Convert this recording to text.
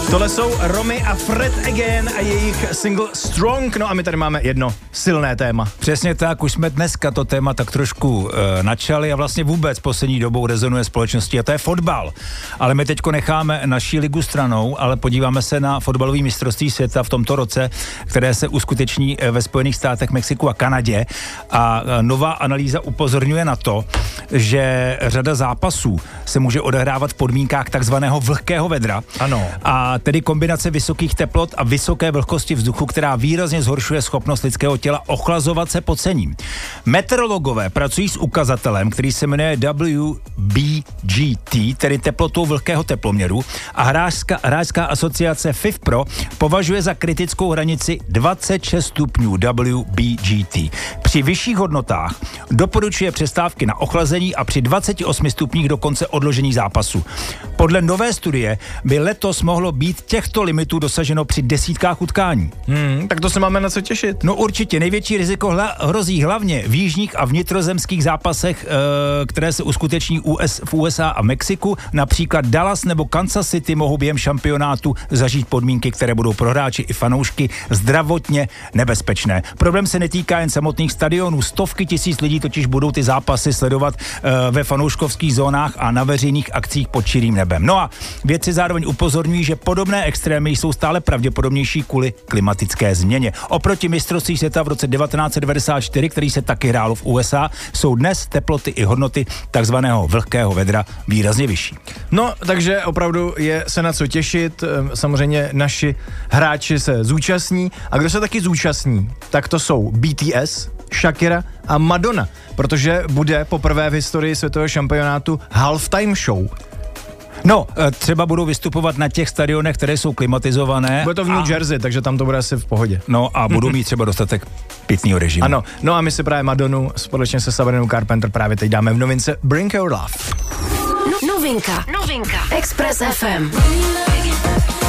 Tohle jsou Romy a Fred Again a jejich single Strong. No a my tady máme jedno silné téma. Přesně tak, už jsme dneska to téma tak trošku načali a vlastně vůbec poslední dobou rezonuje společností a to je fotbal. Ale my teďko necháme naší ligu stranou, ale podíváme se na fotbalový mistrovství světa v tomto roce, které se uskuteční ve Spojených státech, Mexiku a Kanadě. A nová analýza upozorňuje na to, že řada zápasů se může odehrávat v podmínkách takzvaného vlhkého vedra. Ano. A tedy kombinace vysokých teplot a vysoké vlhkosti vzduchu, která výrazně zhoršuje schopnost lidského těla ochlazovat se pod cením. Meteorologové pracují s ukazatelem, který se jmenuje WBGT, tedy teplotou vlhkého teploměru, a hráčská asociace FIFPro považuje za kritickou hranici 26 stupňů WBGT. Při vyšších hodnotách doporučuje přestávky na ochlazení a při 28 stupních dokonce odložení zápasu. Podle nové studie by letos mohlo být těchto limitů dosaženo při desítkách utkání. Tak to se máme na co těšit. No určitě, největší riziko hrozí hlavně v jižních a vnitrozemských zápasech, které se uskuteční v USA a Mexiku. Například Dallas nebo Kansas City mohou během šampionátu zažít podmínky, které budou pro hráči i fanoušky zdravotně nebezpečné. Problém se netýká jen samotných stadionů. Stovky tisíc lidí totiž budou ty zápasy sledovat ve fanouškovských zónách a na veřejných akcích pod širým nebem. No a vědci zároveň upozorňují, že podobné extrémy jsou stále pravděpodobnější kvůli klimatické změně. Oproti mistrovství světa v roce 1994, který se taky hrálo v USA, jsou dnes teploty i hodnoty takzvaného vlhkého vedra výrazně vyšší. No, takže opravdu je se na co těšit. Samozřejmě naši hráči se zúčastní. A kdo se taky zúčastní, tak to jsou BTS, Shakira a Madonna, protože bude poprvé v historii světového šampionátu halftime show. No, třeba budou vystupovat na těch stadionech, které jsou klimatizované. Bude to v New Jersey, takže tam to bude asi v pohodě. No a budou mít třeba dostatek pitného režimu. Ano, no a my si právě Madonu společně se Sabrinou Carpenter právě teď dáme v novince Bring Your Love. Novinka. Express FM.